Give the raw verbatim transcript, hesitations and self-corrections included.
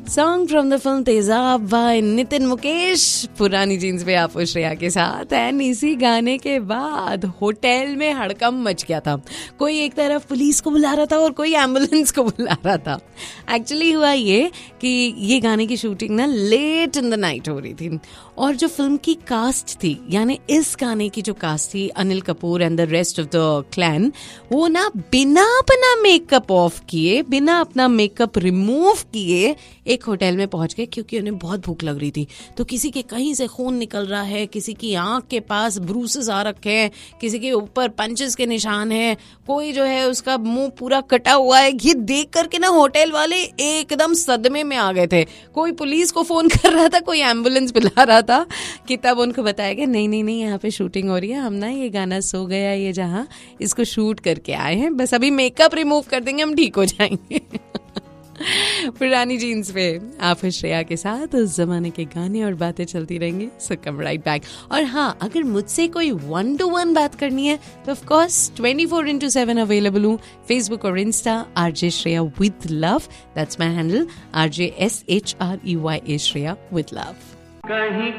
Song from the film तेजाब bye Nitin Mukesh, पुरानी jeans पे आप श्रेया के साथ। एंड इसी गाने के बाद होटल में हड़कंप मच गया था। कोई एक तरफ पुलिस को बुला रहा था और कोई एम्बुलेंस को बुला रहा था। एक्चुअली हुआ ये कि ये गाने की शूटिंग ना लेट इन द नाइट हो रही थी और जो फिल्म की कास्ट थी, यानी इस गाने की जो कास्ट थी, Anil Kapoor and the rest of the clan, वो ना बिना अपना मेकअप ऑफ किए, बिना अपना मेकअप रिमूव किए एक होटल में पहुंच गए, क्योंकि उन्हें बहुत भूख लग रही थी। तो किसी के कहीं से खून निकल रहा है, किसी की आंख के पास ब्रूसेस आ रखे हैं, किसी के ऊपर पंचेस के निशान हैं, कोई जो है उसका मुंह पूरा कटा हुआ है। ये देख करके ना होटल वाले एकदम सदमे में आ गए थे। कोई पुलिस को फोन कर रहा था, कोई एम्बुलेंस बुला रहा था कि तब उनको बताया गया नहीं नहीं नहीं यहाँ पे शूटिंग हो रही है, हम ना ये गाना सो गया ये जहाँ, इसको शूट करके आए हैं, बस अभी मेकअप रिमूव कर देंगे, हम ठीक हो जाएंगे। पुरानी जीन्स पे आप श्रेया के साथ उस जमाने के गाने और बातें चलती रहेंगी। सो कम राइट बैक। और हाँ, अगर मुझसे कोई वन टू वन बात करनी है तो of course twenty four into seven available हूँ, फेसबुक और Insta RJ Shreya with love, that's my handle, RJ S H R E Y A Shreya with love. कहीं